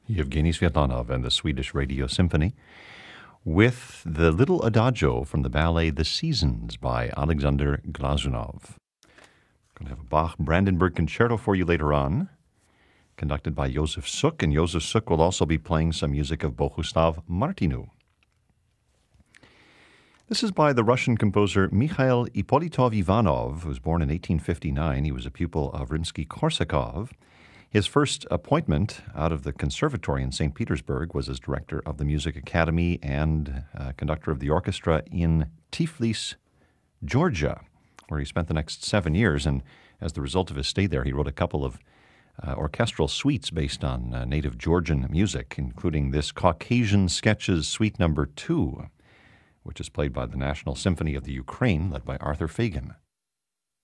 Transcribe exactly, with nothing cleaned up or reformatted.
Yevgeny Sviatlanov and the Swedish Radio Symphony with the little adagio from the ballet The Seasons by Alexander Glazunov. Going to have a Bach Brandenburg Concerto for you later on, conducted by Josef Suk, and Josef Suk will also be playing some music of Bohuslav Martinu. This is by the Russian composer Mikhail Ippolitov Ivanov, who was born in eighteen fifty-nine. He was a pupil of Rimsky-Korsakov. His first appointment out of the conservatory in Saint Petersburg was as director of the Music Academy and uh, conductor of the orchestra in Tiflis, Georgia, where he spent the next seven years. And as the result of his stay there, he wrote a couple of uh, orchestral suites based on uh, native Georgian music, including this Caucasian Sketches Suite Number Two, which is played by the National Symphony of the Ukraine, led by Arthur Fagin.